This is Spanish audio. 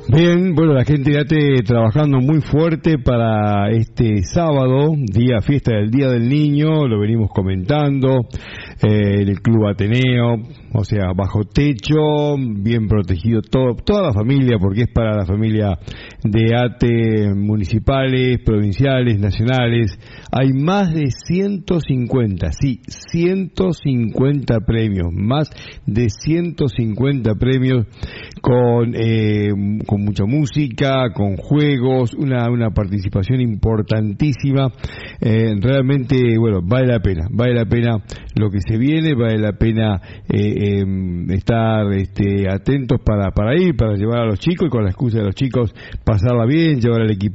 Bien, bueno, la gente de ATE trabajando muy fuerte para este sábado, fiesta del Día del Niño, lo venimos comentando, el Club Ateneo, o sea, bajo techo, bien protegido toda la familia, porque es para la familia de ATE municipales, provinciales, nacionales. Hay más de 150 premios, más de 150 premios con mucha música, con juegos, una participación importantísima. Realmente, bueno, vale la pena lo que se viene, vale la pena estar atentos para ir, para llevar a los chicos y con la excusa de los chicos pasarla bien, llevar al equipo